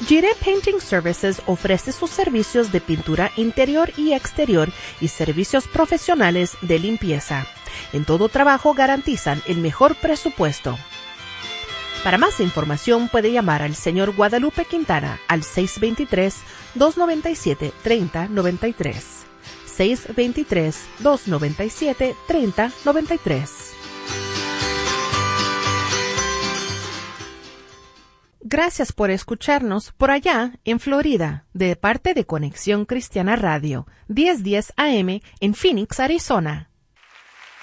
Gire Painting Services ofrece sus servicios de pintura interior y exterior y servicios profesionales de limpieza. En todo trabajo garantizan el mejor presupuesto. Para más información puede llamar al señor Guadalupe Quintana al 623-297-3093. 623-297-3093. Gracias por escucharnos por allá en Florida, de parte de Conexión Cristiana Radio, 1010 AM en Phoenix, Arizona.